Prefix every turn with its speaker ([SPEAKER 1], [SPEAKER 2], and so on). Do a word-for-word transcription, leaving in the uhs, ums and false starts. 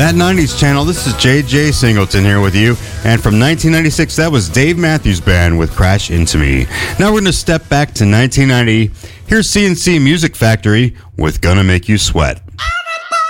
[SPEAKER 1] That nineties channel, this is J J Singleton here with you. And from nineteen ninety-six, that was Dave Matthews Band with Crash Into Me. Now we're going to step back to nineteen ninety. Here's C N C Music Factory with Gonna Make You Sweat.
[SPEAKER 2] Ah!